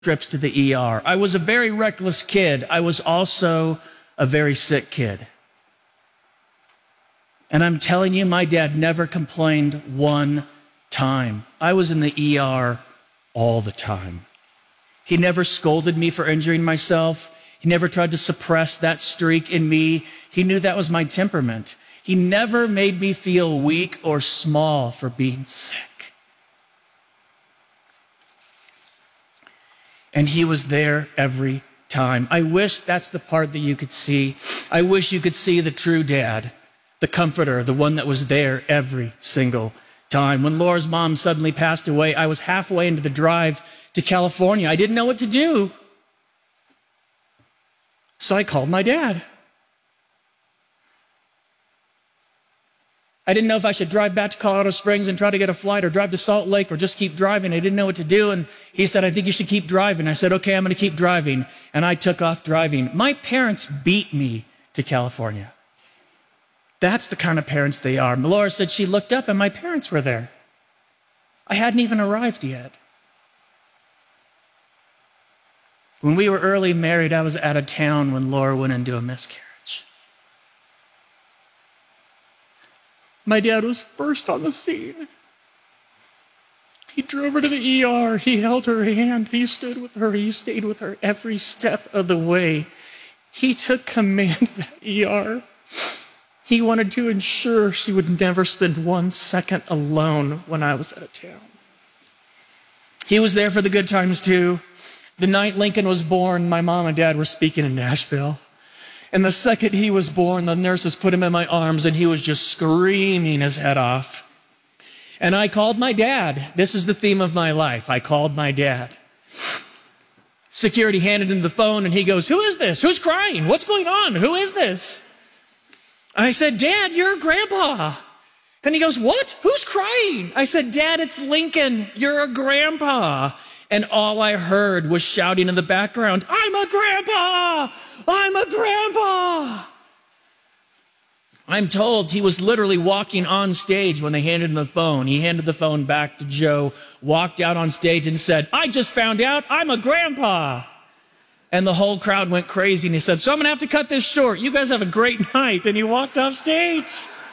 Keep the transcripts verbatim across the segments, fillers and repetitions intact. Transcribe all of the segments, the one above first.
trips to the E R. I was a very reckless kid. I was also a very sick kid. And I'm telling you, my dad never complained one time. I was in the E R all the time. He never scolded me for injuring myself. He never tried to suppress that streak in me. He knew that was my temperament. He never made me feel weak or small for being sick. And he was there every time. I wish that's the part that you could see. I wish you could see the true dad, the comforter, the one that was there every single time. When Laura's mom suddenly passed away, I was halfway into the drive to California. I didn't know what to do. So I called my dad. I didn't know if I should drive back to Colorado Springs and try to get a flight or drive to Salt Lake or just keep driving. I didn't know what to do. And he said, I think you should keep driving. I said, okay, I'm going to keep driving. And I took off driving. My parents beat me to California. That's the kind of parents they are. Laura said she looked up and my parents were there. I hadn't even arrived yet. When we were early married, I was out of town when Laura went into a miscarriage. My dad was first on the scene. He drove her to the E R. He held her hand. He stood with her. He stayed with her every step of the way. He took command of that E R. He wanted to ensure she would never spend one second alone when I was out of town. He was there for the good times too. The night Lincoln was born, my mom and dad were speaking in Nashville. And the second he was born, the nurses put him in my arms and he was just screaming his head off. And I called my dad. This is the theme of my life. I called my dad. Security handed him the phone and he goes, who is this? Who's crying? What's going on? Who is this? I said, Dad, you're grandpa. And he goes, what? Who's crying? I said, Dad, it's Lincoln. You're a grandpa. And all I heard was shouting in the background, I'm a grandpa! I'm a grandpa! I'm told he was literally walking on stage when they handed him the phone. He handed the phone back to Joe, walked out on stage and said, I just found out I'm a grandpa. And the whole crowd went crazy and he said, so I'm gonna have to cut this short. You guys have a great night. And he walked off stage.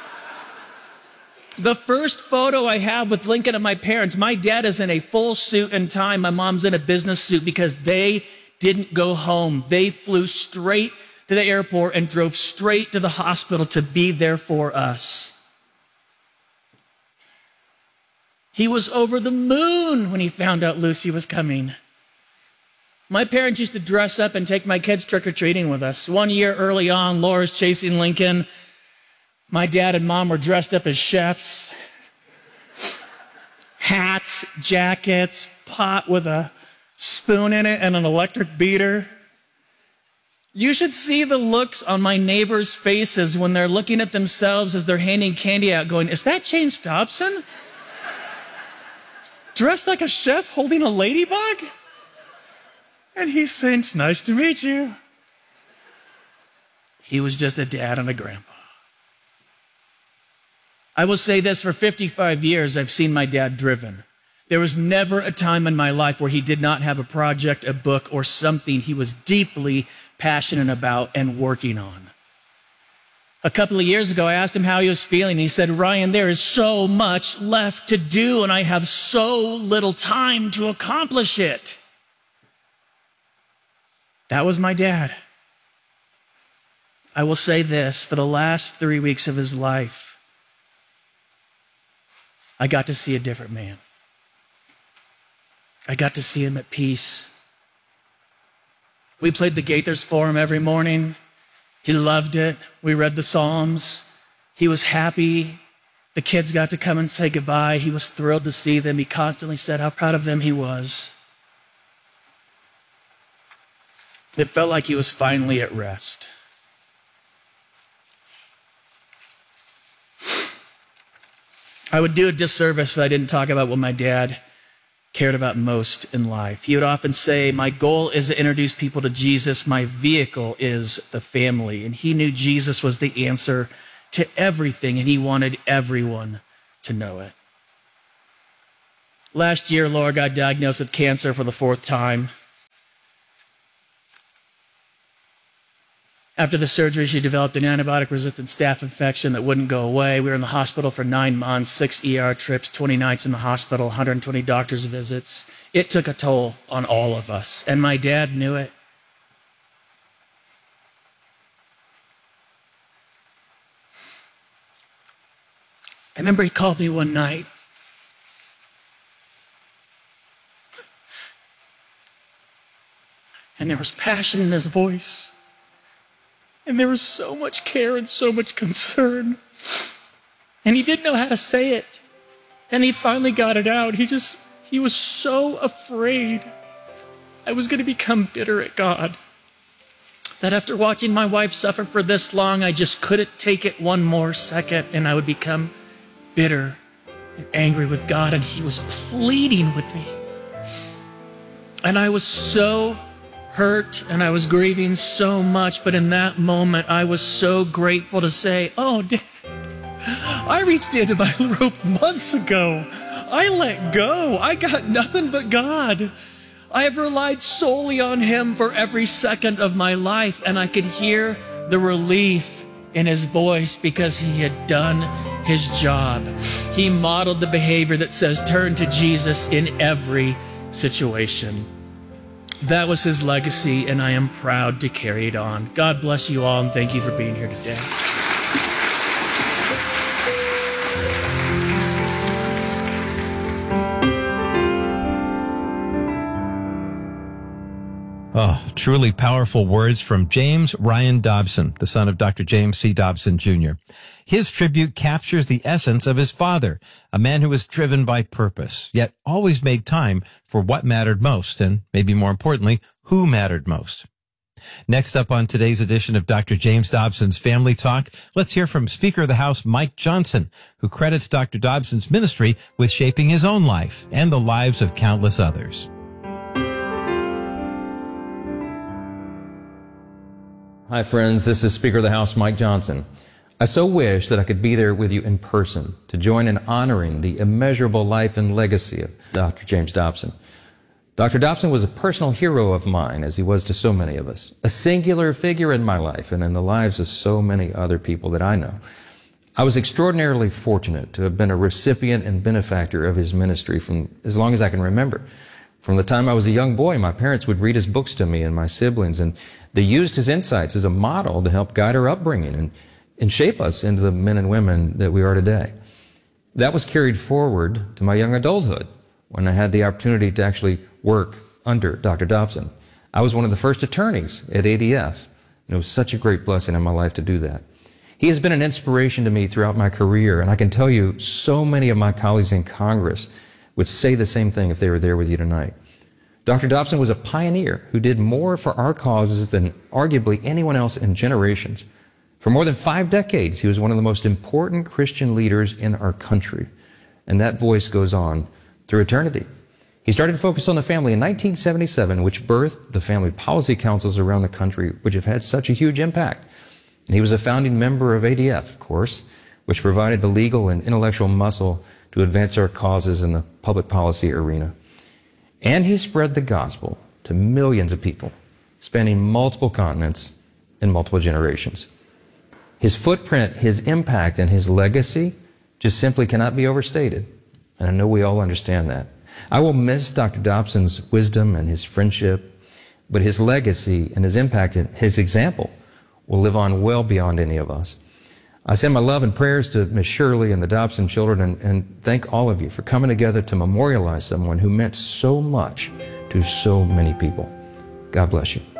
The first photo I have with Lincoln and my parents, my dad is in a full suit and tie. My mom's in a business suit because they didn't go home. They flew straight to the airport and drove straight to the hospital to be there for us. He was over the moon when he found out Lucy was coming. My parents used to dress up and take my kids trick-or-treating with us. One year early on, Laura's chasing Lincoln. My dad and mom were dressed up as chefs. Hats, jackets, pot with a spoon in it and an electric beater. You should see the looks on my neighbors' faces when they're looking at themselves as they're handing candy out going, is that James Dobson? Dressed like a chef holding a ladybug? And he's saying, it's nice to meet you. He was just a dad and a grandpa. I will say this, for fifty-five years, I've seen my dad driven. There was never a time in my life where he did not have a project, a book, or something he was deeply passionate about and working on. A couple of years ago, I asked him how he was feeling. He said, Ryan, there is so much left to do, and I have so little time to accomplish it. That was my dad. I will say this, for the last three weeks of his life, I got to see a different man. I got to see him at peace. We played the Gaithers for him every morning. He loved it. We read the Psalms. He was happy. The kids got to come and say goodbye. He was thrilled to see them. He constantly said how proud of them he was. It felt like he was finally at rest. I would do a disservice if I didn't talk about what my dad cared about most in life. He would often say, my goal is to introduce people to Jesus. My vehicle is the family. And he knew Jesus was the answer to everything, and he wanted everyone to know it. Last year, Laura got diagnosed with cancer for the fourth time. After the surgery, she developed an antibiotic-resistant staph infection that wouldn't go away. We were in the hospital for nine months, six E R trips, twenty nights in the hospital, one hundred twenty doctor's visits. It took a toll on all of us, and my dad knew it. I remember he called me one night. And there was passion in his voice. And there was so much care and so much concern. And he didn't know how to say it. And he finally got it out. He just, he was so afraid I was going to become bitter at God. That after watching my wife suffer for this long, I just couldn't take it one more second, and I would become bitter and angry with God. And he was pleading with me. And I was so hurt, and I was grieving so much, but in that moment, I was so grateful to say, oh, Dad, I reached the end of my rope months ago. I let go. I got nothing but God. I have relied solely on him for every second of my life, and I could hear the relief in his voice because he had done his job. He modeled the behavior that says, turn to Jesus in every situation. That was his legacy, and I am proud to carry it on. God bless you all, and thank you for being here today. Oh, truly powerful words from James Ryan Dobson, the son of Doctor James C. Dobson, Junior His tribute captures the essence of his father, a man who was driven by purpose, yet always made time for what mattered most, and maybe more importantly, who mattered most. Next up on today's edition of Doctor James Dobson's Family Talk, let's hear from Speaker of the House Mike Johnson, who credits Doctor Dobson's ministry with shaping his own life and the lives of countless others. Hi, friends. This is Speaker of the House Mike Johnson. I so wish that I could be there with you in person to join in honoring the immeasurable life and legacy of Doctor James Dobson. Doctor Dobson was a personal hero of mine, as he was to so many of us, a singular figure in my life and in the lives of so many other people that I know. I was extraordinarily fortunate to have been a recipient and benefactor of his ministry from as long as I can remember. From the time I was a young boy, my parents would read his books to me and my siblings, and they used his insights as a model to help guide our upbringing and, and shape us into the men and women that we are today. That was carried forward to my young adulthood when I had the opportunity to actually work under Doctor Dobson. I was one of the first attorneys at A D F, and it was such a great blessing in my life to do that. He has been an inspiration to me throughout my career, and I can tell you so many of my colleagues in Congress would say the same thing if they were there with you tonight. Doctor Dobson was a pioneer who did more for our causes than arguably anyone else in generations. For more than five decades, he was one of the most important Christian leaders in our country, and that voice goes on through eternity. He started to focus on the family in nineteen seventy-seven, which birthed the family policy councils around the country, which have had such a huge impact. And he was a founding member of A D F, of course, which provided the legal and intellectual muscle to advance our causes in the public policy arena. And he spread the gospel to millions of people, spanning multiple continents and multiple generations. His footprint, his impact, and his legacy just simply cannot be overstated. And I know we all understand that. I will miss Doctor Dobson's wisdom and his friendship, but his legacy and his impact and his example will live on well beyond any of us. I send my love and prayers to Miss Shirley and the Dobson children, and, and thank all of you for coming together to memorialize someone who meant so much to so many people. God bless you.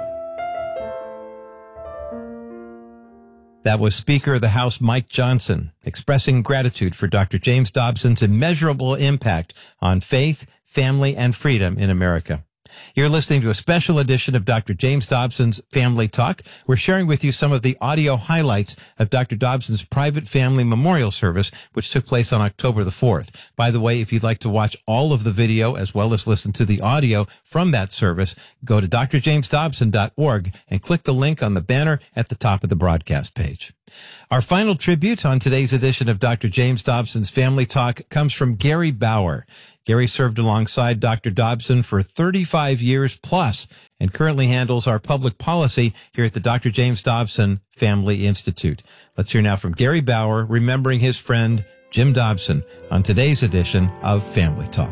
That was Speaker of the House Mike Johnson, expressing gratitude for Doctor James Dobson's immeasurable impact on faith, family, and freedom in America. You're listening to a special edition of Doctor James Dobson's Family Talk. We're sharing with you some of the audio highlights of Doctor Dobson's private family memorial service, which took place on October the fourth. By the way, if you'd like to watch all of the video as well as listen to the audio from that service, go to d r james dobson dot org and click the link on the banner at the top of the broadcast page. Our final tribute on today's edition of Doctor James Dobson's Family Talk comes from Gary Bauer. Gary served alongside Doctor Dobson for thirty-five years plus and currently handles our public policy here at the Doctor James Dobson Family Institute. Let's hear now from Gary Bauer, remembering his friend Jim Dobson on today's edition of Family Talk.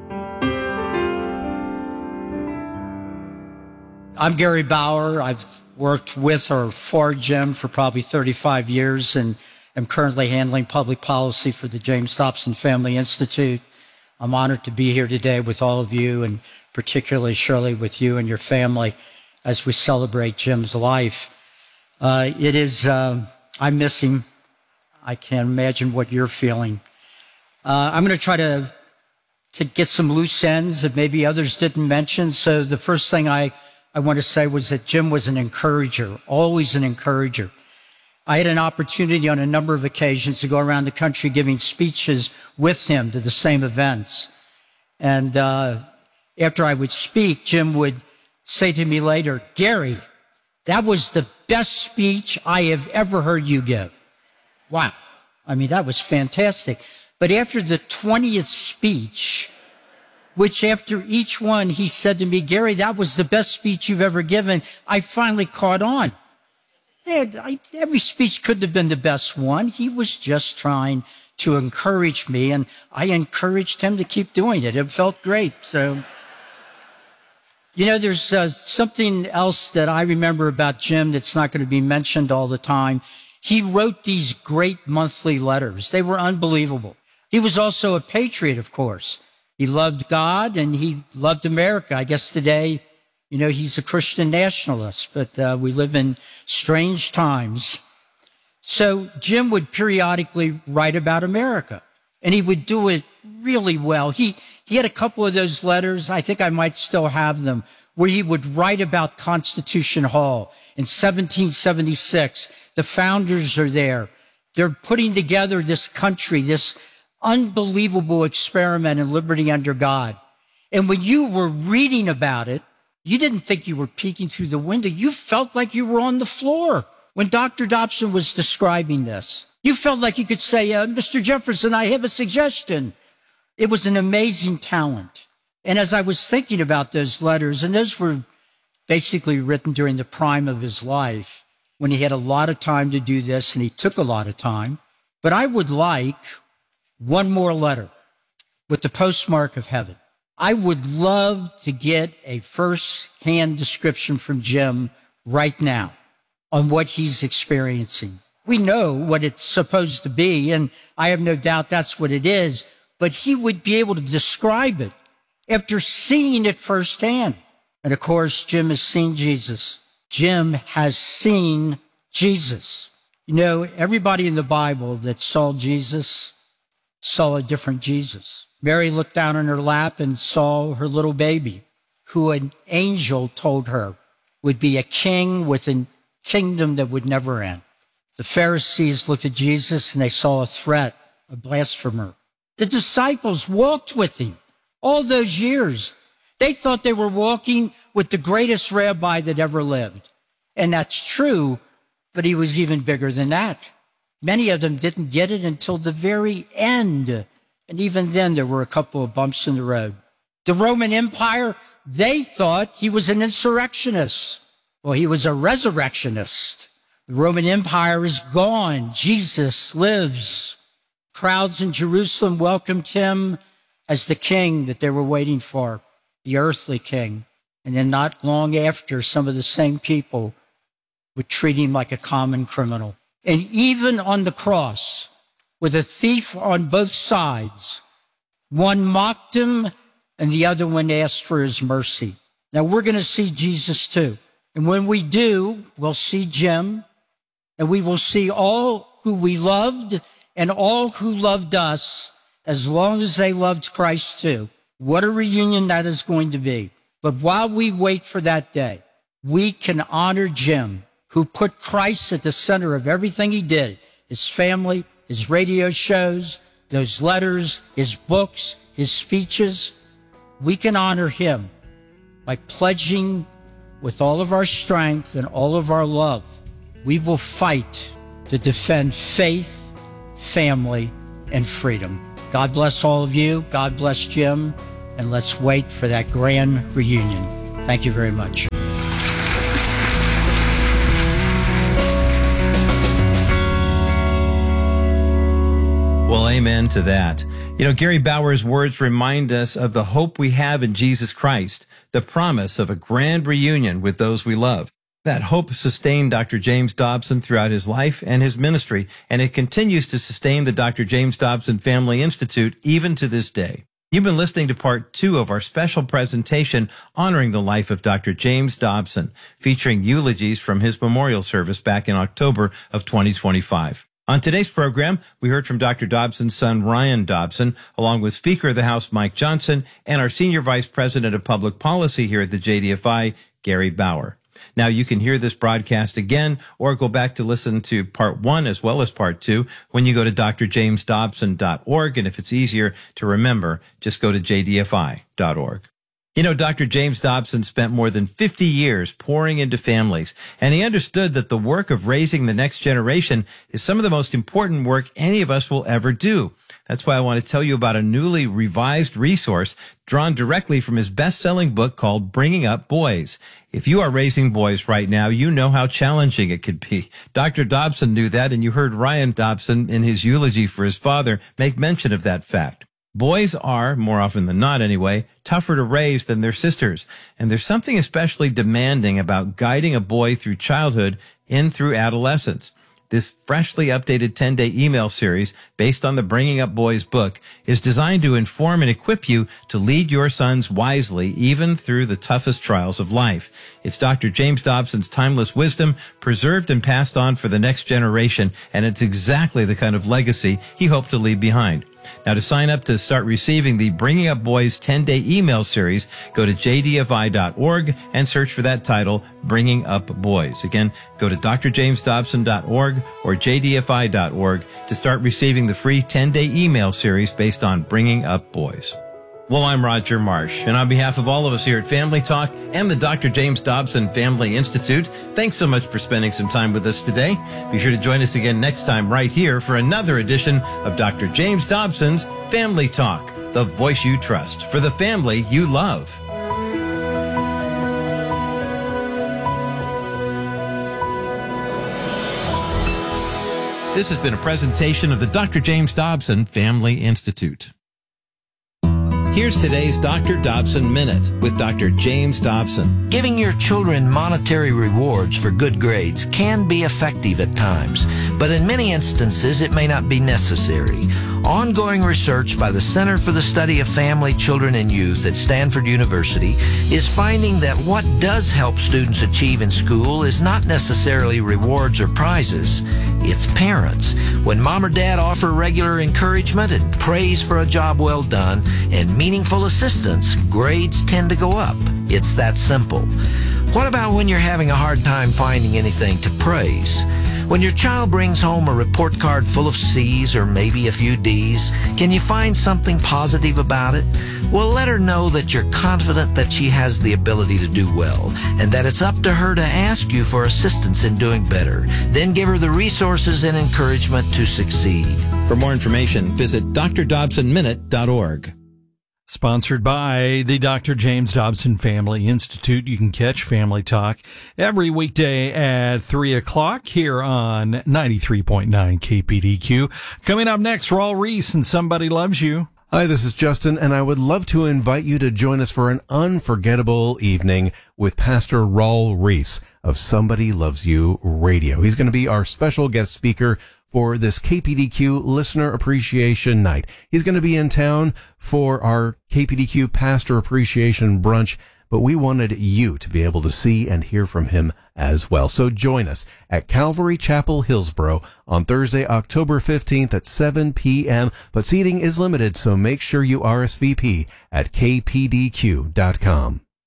I'm Gary Bauer. I've worked with or for Jim for probably thirty-five years and am currently handling public policy for the James Dobson Family Institute. I'm honored to be here today with all of you, and particularly, Shirley, with you and your family as we celebrate Jim's life. Uh, it is, uh, I miss him. I can't imagine what you're feeling. Uh, I'm going to try to, to get some loose ends that maybe others didn't mention. So the first thing I, I want to say was that Jim was an encourager, always an encourager. I had an opportunity on a number of occasions to go around the country giving speeches with him to the same events. And uh, after I would speak, Jim would say to me later, "Gary, that was the best speech I have ever heard you give." Wow. I mean, that was fantastic. But after the twentieth speech, which after each one he said to me, "Gary, that was the best speech you've ever given," I finally caught on. Every speech could have been the best one. He was just trying to encourage me, and I encouraged him to keep doing it. It felt great. So, you know, there's uh, something else that I remember about Jim that's not going to be mentioned all the time. He wrote these great monthly letters. They were unbelievable. He was also a patriot, of course. He loved God and he loved America. I guess today, you know, he's a Christian nationalist, but uh, we live in strange times. So Jim would periodically write about America, and he would do it really well. He, he had a couple of those letters, I think I might still have them, where he would write about Constitution Hall in seventeen seventy-six. The founders are there. They're putting together this country, this unbelievable experiment in liberty under God. And when you were reading about it, you didn't think you were peeking through the window. You felt like you were on the floor when Doctor Dobson was describing this. You felt like you could say, uh, "Mister Jefferson, I have a suggestion." It was an amazing talent. And as I was thinking about those letters, and those were basically written during the prime of his life, when he had a lot of time to do this, and he took a lot of time. But I would like one more letter with the postmark of heaven. I would love to get a first-hand description from Jim right now on what he's experiencing. We know what it's supposed to be, and I have no doubt that's what it is, but he would be able to describe it after seeing it firsthand. And of course, Jim has seen Jesus. Jim has seen Jesus. You know, everybody in the Bible that saw Jesus saw a different Jesus. Mary looked down on her lap and saw her little baby, who an angel told her would be a king with a kingdom that would never end. The Pharisees looked at Jesus and they saw a threat, a blasphemer. The disciples walked with him all those years. They thought they were walking with the greatest rabbi that ever lived. And that's true, but he was even bigger than that. Many of them didn't get it until the very end. And even then, there were a couple of bumps in the road. The Roman Empire, they thought he was an insurrectionist. Well, he was a resurrectionist. The Roman Empire is gone. Jesus lives. Crowds in Jerusalem welcomed him as the king that they were waiting for, the earthly king. And then not long after, some of the same people would treat him like a common criminal. And even on the cross, with a thief on both sides, one mocked him and the other one asked for his mercy. Now we're going to see Jesus too. And when we do, we'll see Jim, and we will see all who we loved and all who loved us, as long as they loved Christ too. What a reunion that is going to be. But while we wait for that day, we can honor Jim, who put Christ at the center of everything he did, his family, his radio shows, those letters, his books, his speeches. We can honor him by pledging with all of our strength and all of our love. We will fight to defend faith, family, and freedom. God bless all of you. God bless Jim. And let's wait for that grand reunion. Thank you very much. Well, amen to that. You know, Gary Bauer's words remind us of the hope we have in Jesus Christ, the promise of a grand reunion with those we love. That hope sustained Doctor James Dobson throughout his life and his ministry, and it continues to sustain the Doctor James Dobson Family Institute even to this day. You've been listening to part two of our special presentation honoring the life of Doctor James Dobson, featuring eulogies from his memorial service back in October of twenty twenty-five. On today's program, we heard from Doctor Dobson's son, Ryan Dobson, along with Speaker of the House, Mike Johnson, and our Senior Vice President of Public Policy here at the J D F I, Gary Bauer. Now, you can hear this broadcast again or go back to listen to part one as well as part two when you go to d r james dobson dot org. And if it's easier to remember, just go to j d f i dot org. You know, Doctor James Dobson spent more than fifty years pouring into families, and he understood that the work of raising the next generation is some of the most important work any of us will ever do. That's why I want to tell you about a newly revised resource drawn directly from his best-selling book called Bringing Up Boys. If you are raising boys right now, you know how challenging it could be. Doctor Dobson knew that, and you heard Ryan Dobson in his eulogy for his father make mention of that fact. Boys are, more often than not anyway, tougher to raise than their sisters, and there's something especially demanding about guiding a boy through childhood in through adolescence. This freshly updated ten-day email series, based on the Bringing Up Boys book, is designed to inform and equip you to lead your sons wisely, even through the toughest trials of life. It's Doctor James Dobson's timeless wisdom, preserved and passed on for the next generation, and it's exactly the kind of legacy he hoped to leave behind. Now, to sign up to start receiving the Bringing Up Boys ten-day email series, go to j d f i dot org and search for that title, Bringing Up Boys. Again, go to d r james dobson dot org or j d f i dot org to start receiving the free ten-day email series based on Bringing Up Boys. Well, I'm Roger Marsh, and on behalf of all of us here at Family Talk and the Doctor James Dobson Family Institute, thanks so much for spending some time with us today. Be sure to join us again next time right here for another edition of Doctor James Dobson's Family Talk, the voice you trust for the family you love. This has been a presentation of the Doctor James Dobson Family Institute. Here's today's Doctor Dobson Minute with Doctor James Dobson. Giving your children monetary rewards for good grades can be effective at times, but in many instances it may not be necessary. Ongoing research by the Center for the Study of Family, Children, and Youth at Stanford University is finding that what does help students achieve in school is not necessarily rewards or prizes. It's parents. When mom or dad offer regular encouragement and praise for a job well done and meaningful assistance, grades tend to go up. It's that simple. What about when you're having a hard time finding anything to praise? When your child brings home a report card full of C's or maybe a few D's, can you find something positive about it? Well, let her know that you're confident that she has the ability to do well and that it's up to her to ask you for assistance in doing better. Then give her the resources and encouragement to succeed. For more information, visit d r dobson minute dot org. Sponsored by the Doctor James Dobson Family Institute. You can catch Family Talk every weekday at three o'clock here on ninety-three point nine K P D Q. Coming up next, Raul Reese and Somebody Loves You. Hi, this is Justin, and I would love to invite you to join us for an unforgettable evening with Pastor Raul Reese of Somebody Loves You Radio. He's going to be our special guest speaker for this K P D Q Listener Appreciation Night. He's going to be in town for our K P D Q Pastor Appreciation Brunch, but we wanted you to be able to see and hear from him as well. So join us at Calvary Chapel, Hillsboro on Thursday, October fifteenth at seven p.m. But seating is limited, so make sure you R S V P at k p d q dot com.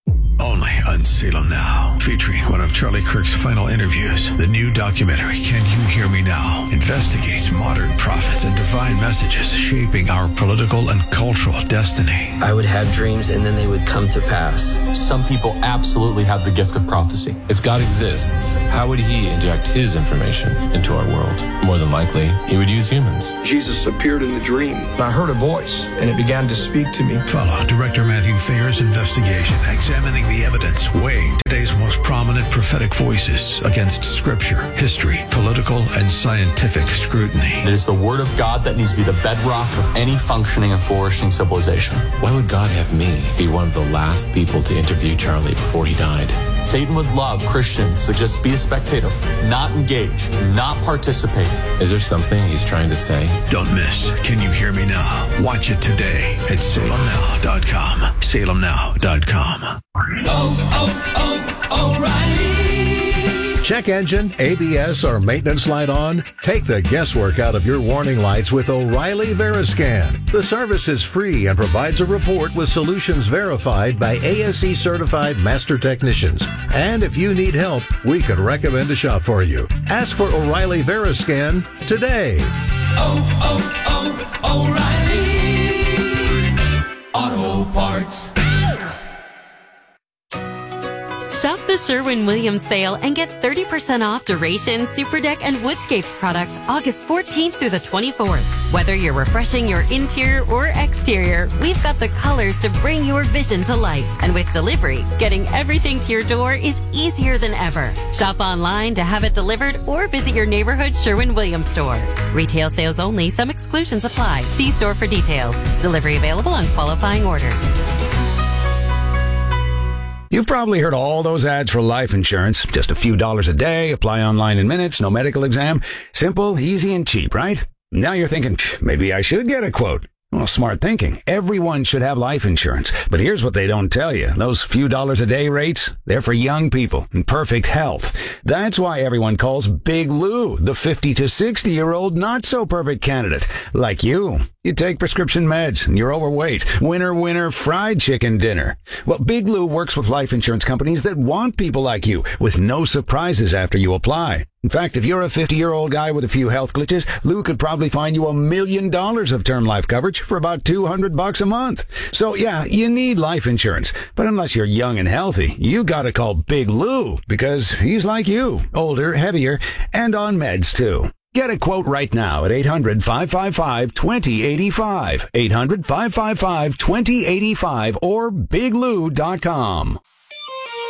Only on Salem Now, featuring one of Charlie Kirk's final interviews. The new documentary, Can You Hear Me Now?, investigates modern prophets and divine messages shaping our political and cultural destiny. I would have dreams and then they would come to pass. Some people absolutely have the gift of prophecy. If God exists, how would he inject his information into our world? More than likely, he would use humans. Jesus appeared in the dream. I heard a voice, and it began to speak to me. Follow Director Matthew Thayer's investigation, examining the evidence, weighing today's most prominent prophetic voices against scripture, history, political, and scientific scrutiny. It is the Word of God that needs to be the bedrock of any functioning and flourishing civilization. Why would God have me be one of the last people to interview Charlie before he died? Satan would love Christians to just be a spectator, not engage, not participate. Is there something he's trying to say? Don't miss Can You Hear Me Now? Watch it today at salem now dot com. salem now dot com. Oh, oh, O'Reilly. Check engine, A B S, or maintenance light on? Take the guesswork out of your warning lights with O'Reilly Veriscan. The service is free and provides a report with solutions verified by A S E certified master technicians. And if you need help, we could recommend a shop for you. Ask for O'Reilly Veriscan today. Oh, oh, oh, O'Reilly Auto Parts. Shop the Sherwin-Williams sale and get thirty percent off Duration, Superdeck, and Woodscapes products August fourteenth through the twenty-fourth. Whether you're refreshing your interior or exterior, we've got the colors to bring your vision to life. And with delivery, getting everything to your door is easier than ever. Shop online to have it delivered or visit your neighborhood Sherwin-Williams store. Retail sales only. Some exclusions apply. See store for details. Delivery available on qualifying orders. You've probably heard all those ads for life insurance. Just a few dollars a day, apply online in minutes, no medical exam. Simple, easy, and cheap, right? Now you're thinking, maybe I should get a quote. Well, smart thinking. Everyone should have life insurance. But here's what they don't tell you. Those few dollars a day rates, they're for young people in perfect health. That's why everyone calls Big Lou the fifty to sixty year old not so perfect candidate. Like you. You take prescription meds and you're overweight. Winner, winner, fried chicken dinner. Well, Big Lou works with life insurance companies that want people like you with no surprises after you apply. In fact, if you're a fifty-year-old guy with a few health glitches, Lou could probably find you a million dollars of term life coverage for about two hundred bucks a month. So yeah, you need life insurance. But unless you're young and healthy, you gotta call Big Lou because he's like you, older, heavier, and on meds too. Get a quote right now at eight hundred, five five five, two zero eight five, eight hundred, five five five, two zero eight five, or big lou dot com.